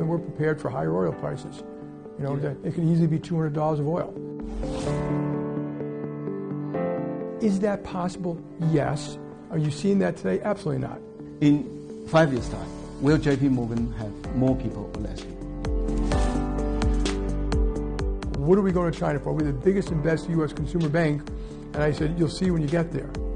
we're prepared for higher oil prices. You know, it can easily be $200 of oil. Is that possible? Yes. Are you seeing that today? Absolutely not. In 5 years' time, will JP Morgan have more people or less people? What are we going to China for? We're the biggest and best U.S. consumer bank. And I said, you'll see when you get there.